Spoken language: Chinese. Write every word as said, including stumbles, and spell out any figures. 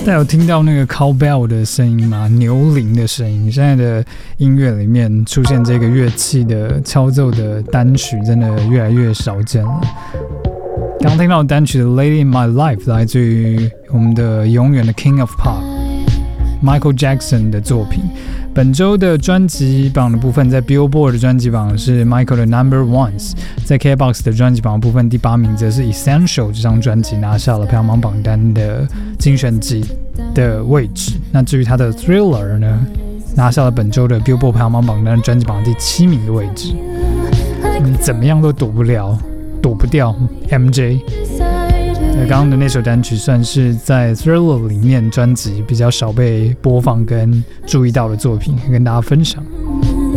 大家有听到那个 cowbell 的声音吗？牛铃的声音。现在的音乐里面出现这个乐器的敲奏的单曲，真的越来越少见了。刚听到的单曲的《Lady in My Life》来自于我们的永远的 King of Pop Michael Jackson 的作品。本周的专辑榜的部分，在 Billboard 的专辑榜是 Michael 的 Number Ones， 在 K B O X 的专辑榜的部分，第八名则是 Essential 这张专辑拿下了排行榜榜单的精选集的位置。那至于他的 Thriller 呢，拿下了本周的 Billboard 排行榜榜单专辑榜第七名的位置。你怎么样都躲不了，躲不掉 M J。那刚刚的那首单曲算是在 Thriller 里面专辑比较少被播放跟注意到的作品，跟大家分享。